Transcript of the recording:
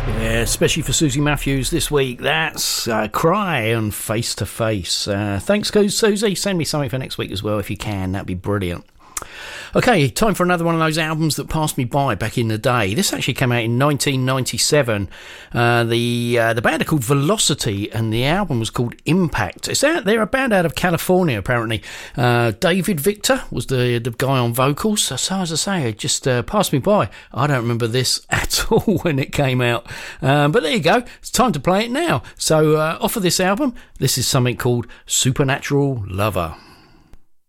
Yeah, especially for Susie Matthews this week. That's Cry on Face to Face. Thanks, Susie. Send me something for next week as well if you can. That'd be brilliant. Okay, time for another one of those albums that passed me by back in the day. This actually came out in 1997. The band are called Velocity, and the album was called Impact. They're a band out of California, apparently. David Victor was the guy on vocals. So as I say, it just passed me by. I don't remember this at all when it came out. But there you go. It's time to play it now. So off of this album, this is something called Supernatural Lover.